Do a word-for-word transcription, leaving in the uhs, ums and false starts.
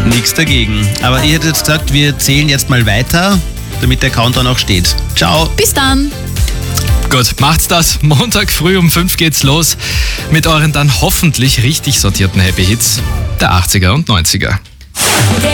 Nichts dagegen. Aber ihr hättet jetzt gesagt, wir zählen jetzt mal weiter, damit der Countdown auch steht. Ciao. Bis dann. Gut, macht's das. Montag früh um fünf geht's los mit euren dann hoffentlich richtig sortierten Happy Hits der achtziger und neunziger.